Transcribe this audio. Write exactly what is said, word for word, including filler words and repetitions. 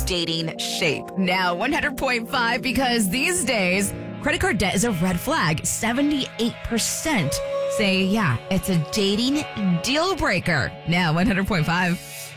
dating shape. Now, one hundred point five, because these days, credit card debt is a red flag. seventy-eight percent say, yeah, it's a dating deal breaker. Now, one hundred point five.